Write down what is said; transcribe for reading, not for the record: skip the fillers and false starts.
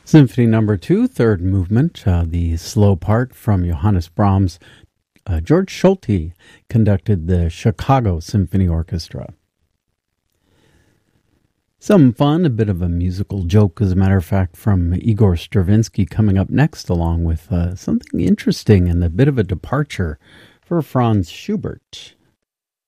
Symphony Number 2, third movement, the slow part from Johannes Brahms. George Solti conducted the Chicago Symphony Orchestra. Some fun, a bit of a musical joke, as a matter of fact, from Igor Stravinsky coming up next, along with something interesting and a bit of a departure for Franz Schubert.